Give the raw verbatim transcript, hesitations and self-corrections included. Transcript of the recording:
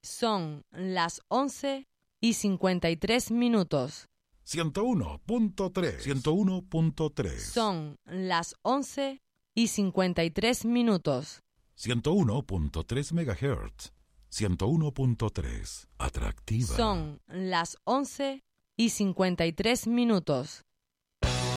Son las once y cincuenta y tres minutos. ciento uno punto tres. ciento uno punto tres. Son las once y cincuenta y tres minutos. ciento uno punto tres megahertz. ciento uno punto tres. Atractiva. Son las once y cincuenta y tres minutos.